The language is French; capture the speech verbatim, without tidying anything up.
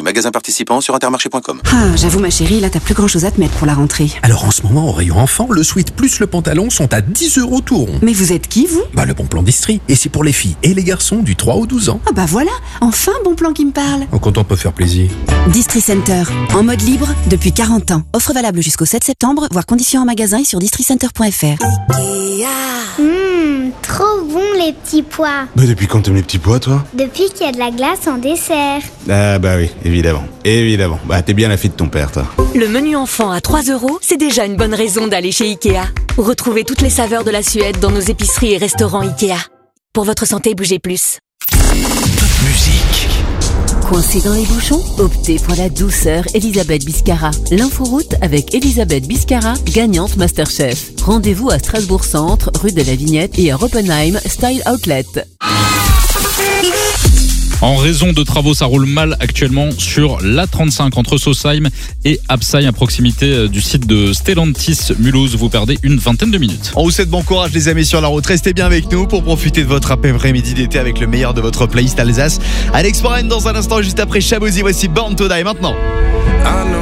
et magasins participants sur intermarché point com. Ah, j'avoue ma chérie, là t'as plus grand chose à te mettre pour la rentrée. Alors en ce moment, au rayon enfant, le sweat plus le pantalon sont à dix euros tout rond. Mais vous êtes qui vous? Bah le bon plan d'Istrie. Et c'est pour les filles et les garçons du trois au douze ans. Ah bah voilà, enfin bon plan qui me parle. En content de te faire plaisir. Distri Center, en mode libre depuis quarante ans. Offre valable jusqu'au sept septembre, voire conditions en magasin et sur districenter point f r. Hum, trop bon les petits pois. Bah depuis quand t'aimes les petits pois, toi? Depuis qu'il y a de la glace en dessert. Ah bah oui, évidemment, évidemment. Bah t'es bien la fille de ton père, toi. Le menu enfant à trois euros, c'est déjà une bonne raison d'aller chez Ikea. Retrouvez toutes les saveurs de la Suède dans nos épiceries et restaurants Ikea. Pour votre santé, bougez plus. Top musique. Coincé dans les bouchons? Optez pour la douceur Elisabeth Biscara. L'inforoute avec Elisabeth Biscara, gagnante Masterchef. Rendez-vous à Strasbourg Centre, rue de la Vignette et à Oppenheim Style Outlet. En raison de travaux, ça roule mal actuellement sur l'A trente-cinq entre Sausheim et Absheim à proximité du site de Stellantis Mulhouse. Vous perdez une vingtaine de minutes. On vous souhaite bon courage les amis sur la route. Restez bien avec nous pour profiter de votre après-midi d'été avec le meilleur de votre playlist Alsace. Alex Moran dans un instant juste après Chabozy. Voici Born to Die maintenant.